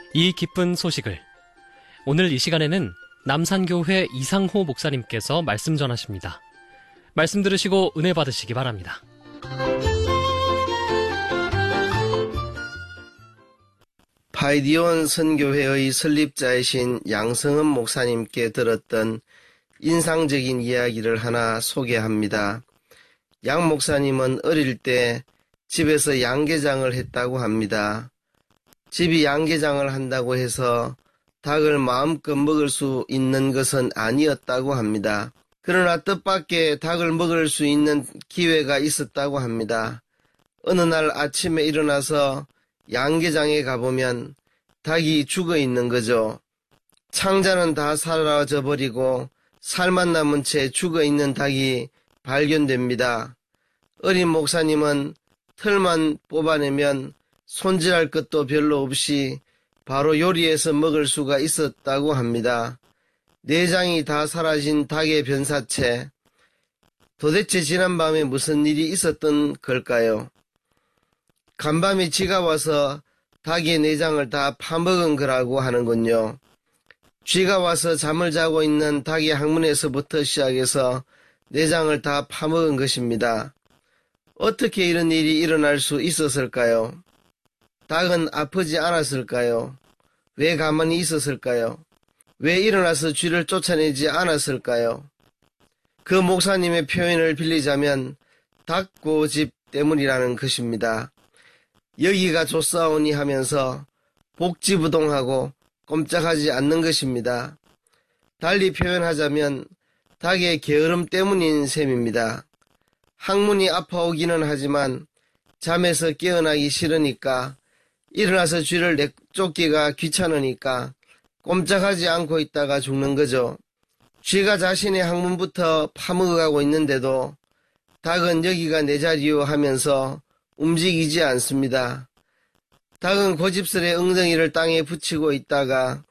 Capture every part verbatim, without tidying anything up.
이 기쁜 소식을 오늘 이 시간에는 남산교회 이상호 목사님께서 말씀 전하십니다. 말씀 들으시고 은혜 받으시기 바랍니다. 파이디온 선교회의 설립자이신 양성은 목사님께 들었던 인상적인 이야기를 하나 소개합니다. 양 목사님은 어릴 때 집에서 양계장을 했다고 합니다. 집이 양계장을 한다고 해서 닭을 마음껏 먹을 수 있는 것은 아니었다고 합니다. 그러나 뜻밖의 닭을 먹을 수 있는 기회가 있었다고 합니다. 어느 날 아침에 일어나서 양계장에 가보면 닭이 죽어 있는 거죠. 창자는 다 사라져 버리고 살만 남은 채 죽어 있는 닭이 발견됩니다. 어린 목사님은 털만 뽑아내면 손질할 것도 별로 없이 바로 요리해서 먹을 수가 있었다고 합니다. 내장이 다 사라진 닭의 변사체. 도대체 지난밤에 무슨 일이 있었던 걸까요? 간밤에 쥐가 와서 닭의 내장을 다 파먹은 거라고 하는군요. 쥐가 와서 잠을 자고 있는 닭의 항문에서부터 시작해서 내장을 다 파먹은 것입니다. 어떻게 이런 일이 일어날 수 있었을까요? 닭은 아프지 않았을까요? 왜 가만히 있었을까요? 왜 일어나서 쥐를 쫓아내지 않았을까요? 그 목사님의 표현을 빌리자면 닭고집 때문이라는 것입니다. 여기가 좋사오니 하면서 복지부동하고 꼼짝하지 않는 것입니다. 달리 표현하자면 닭의 게으름 때문인 셈입니다. 항문이 아파오기는 하지만 잠에서 깨어나기 싫으니까 일어나서 쥐를 내쫓기가 귀찮으니까 꼼짝하지 않고 있다가 죽는 거죠. 쥐가 자신의 항문부터 파먹어가고 있는데도 닭은 여기가 내 자리요 하면서 움직이지 않습니다. 닭은 고집스레 엉덩이를 땅에 붙이고 있다가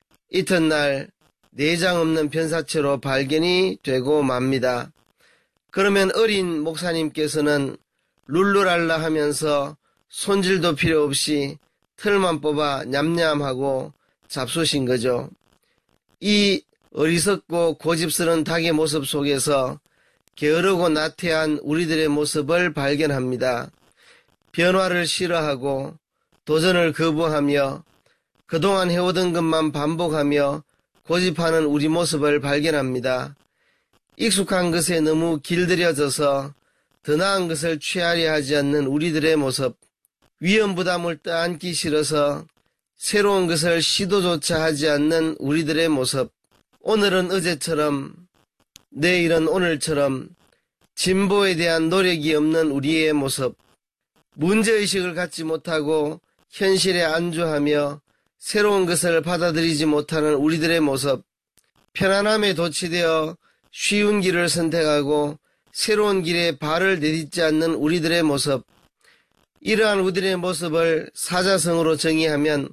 이튿날 내장 없는 변사체로 발견이 되고 맙니다. 그러면 어린 목사님께서는 룰루랄라 하면서 손질도 필요 없이 털만 뽑아 냠냠하고 잡수신 거죠. 이 어리석고 고집스러운 닭의 모습 속에서 게으르고 나태한 우리들의 모습을 발견합니다. 변화를 싫어하고 도전을 거부하며 그동안 해오던 것만 반복하며 고집하는 우리 모습을 발견합니다. 익숙한 것에 너무 길들여져서 더 나은 것을 취하려 하지 않는 우리들의 모습, 위험 부담을 떠안기 싫어서 새로운 것을 시도조차 하지 않는 우리들의 모습, 오늘은 어제처럼 내일은 오늘처럼 진보에 대한 노력이 없는 우리의 모습, 문제의식을 갖지 못하고 현실에 안주하며 새로운 것을 받아들이지 못하는 우리들의 모습, 편안함에 도취되어 쉬운 길을 선택하고 새로운 길에 발을 내딛지 않는 우리들의 모습, 이러한 우리들의 모습을 사자성어로 정의하면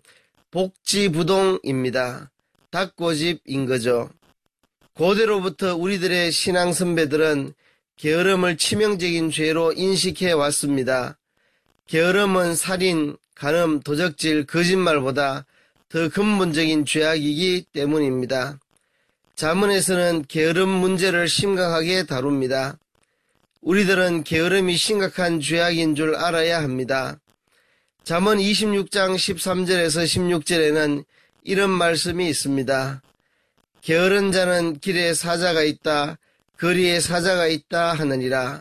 복지부동입니다. 닭고집인 거죠. 고대로부터 우리들의 신앙 선배들은 게으름을 치명적인 죄로 인식해 왔습니다. 게으름은 살인, 간음, 도적질, 거짓말보다 더 근본적인 죄악이기 때문입니다. 잠언에서는 게으름 문제를 심각하게 다룹니다. 우리들은 게으름이 심각한 죄악인 줄 알아야 합니다. 잠언 이십육 장 십삼 절에서 십육 절에는 이런 말씀이 있습니다. 게으른 자는 길에 사자가 있다, 거리에 사자가 있다 하느니라.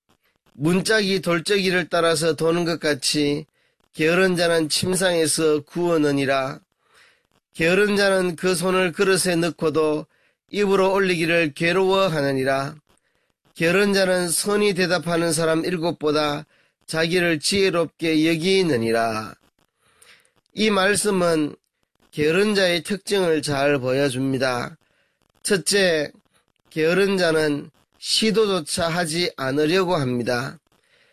문짝이 돌적이를 따라서 도는 것 같이 게으른 자는 침상에서 구어느니라. 게으른 자는 그 손을 그릇에 넣고도 입으로 올리기를 괴로워하느니라. 게으른 자는 선히 대답하는 사람 일곱보다 자기를 지혜롭게 여기느니라. 이 말씀은 게으른 자의 특징을 잘 보여줍니다. 첫째, 게으른 자는 시도조차 하지 않으려고 합니다.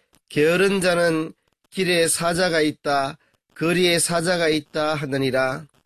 게으른 자는 길에 사자가 있다, 거리에 사자가 있다 하느니라.